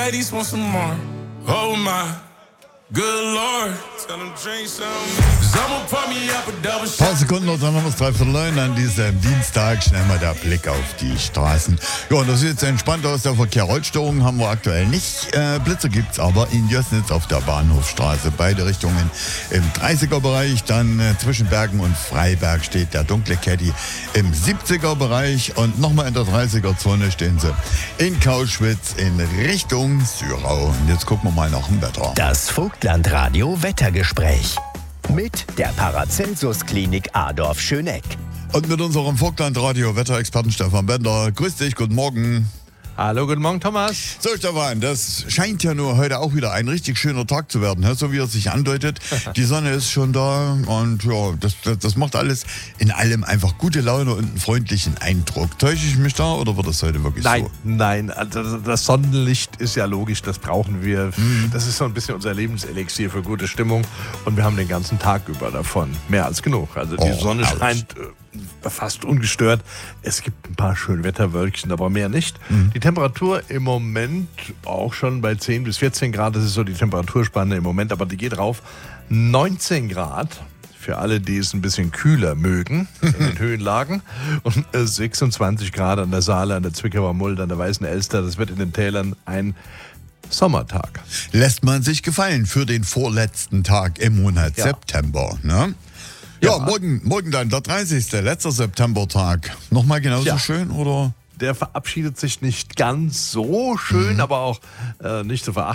Ladies want some more. Oh my, good Lord. Tell them drink some. Someone pour me up a double shot. Ein paar Sekunden und dann haben wir es 3:09 an diesem Dienstag. Schnell mal der Blick auf die Straßen. Ja, und das sieht jetzt entspannt aus. Der Verkehr, Rollstörungen haben wir aktuell nicht. Blitzer gibt's aber in Jößnitz auf der Bahnhofstraße. Beide Richtungen im 30er-Bereich. Dann zwischen Bergen und Freiberg steht der dunkle Caddy im 70er-Bereich. Und nochmal in der 30er-Zone stehen sie in Kauschwitz in Richtung Syrau. Und jetzt gucken wir mal nach dem Wetter. Das Vogtlandradio Wettergespräch mit der Paracelsus-Klinik Adorf-Schöneck. Und mit unserem Vogtlandradio-Wetterexperten Stefan Bender. Grüß dich, guten Morgen. Hallo, guten Morgen, Thomas. So, Stefan, das scheint ja nur heute auch wieder ein richtig schöner Tag zu werden, so wie er sich andeutet. Die Sonne ist schon da und ja, das macht alles in allem einfach gute Laune und einen freundlichen Eindruck. Täusche ich mich da oder wird das heute wirklich so? Nein, also das Sonnenlicht ist ja logisch, das brauchen wir. Das ist so ein bisschen unser Lebenselixier für gute Stimmung und wir haben den ganzen Tag über davon. Mehr als genug. Also die Sonne scheint fast ungestört. Es gibt ein paar schöne Wetterwölkchen, aber mehr nicht. Die Temperatur im Moment auch schon bei 10 bis 14 Grad. Das ist so die Temperaturspanne im Moment, aber die geht rauf. 19 Grad für alle, die es ein bisschen kühler mögen in den Höhenlagen. Und 26 Grad an der Saale, an der Zwickauer Mulde, an der Weißen Elster. Das wird in den Tälern ein Sommertag. Lässt man sich gefallen für den vorletzten Tag im Monat September, ne? Ja, morgen dann, der 30. letzter Septembertag. Nochmal genauso schön, oder? Der verabschiedet sich nicht ganz so schön, aber auch nicht zu verachten.